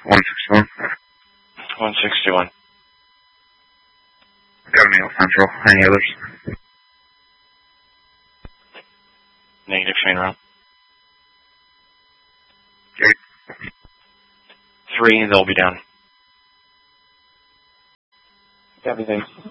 161. 161. Got a Mail Central. Any others? Negative, train route. Okay. 3, they'll be down. Copy, thanks.